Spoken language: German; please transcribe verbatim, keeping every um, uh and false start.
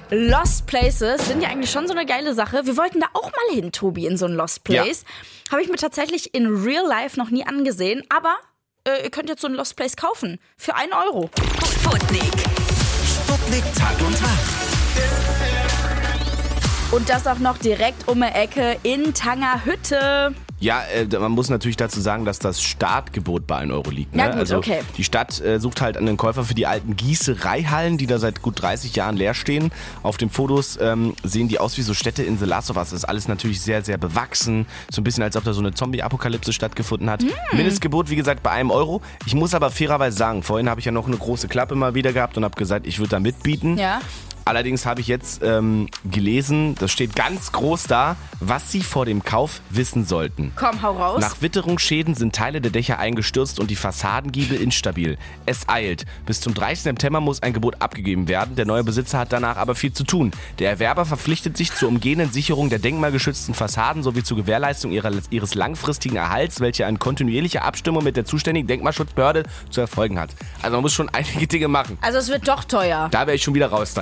Lost Places sind ja eigentlich schon so eine geile Sache. Wir wollten da auch mal hin, Tobi, in so ein Lost Place. Ja. Habe ich mir tatsächlich in Real Life noch nie angesehen. Aber äh, ihr könnt jetzt so ein Lost Place kaufen. Für einen Euro. Sputnik. Sputnik Tag und Nacht. Und das auch noch direkt um die Ecke in Tangerhütte. Ja, äh, man muss natürlich dazu sagen, dass das Startgebot bei einem Euro liegt. Ne? Ja gut, also okay. Die Stadt äh, sucht halt einen Käufer für die alten Gießereihallen, die da seit gut dreißig Jahren leer stehen. Auf den Fotos ähm, sehen die aus wie so Städte in The Last of Us. Das ist alles natürlich sehr, sehr bewachsen. So ein bisschen, als ob da so eine Zombie-Apokalypse stattgefunden hat. Mm. Mindestgebot, wie gesagt, bei einem Euro. Ich muss aber fairerweise sagen, vorhin habe ich ja noch eine große Klappe mal wieder gehabt und habe gesagt, ich würde da mitbieten. Ja. Allerdings habe ich jetzt ähm, gelesen, das steht ganz groß da, was Sie vor dem Kauf wissen sollten. Komm, hau raus. Nach Witterungsschäden sind Teile der Dächer eingestürzt und die Fassadengiebel instabil. Es eilt. Bis zum dreißigsten September muss ein Gebot abgegeben werden. Der neue Besitzer hat danach aber viel zu tun. Der Erwerber verpflichtet sich zur umgehenden Sicherung der denkmalgeschützten Fassaden sowie zur Gewährleistung ihrer, ihres langfristigen Erhalts, welche eine kontinuierliche Abstimmung mit der zuständigen Denkmalschutzbehörde zu erfolgen hat. Also man muss schon einige Dinge machen. Also es wird doch teuer. Da wäre ich schon wieder raus dann.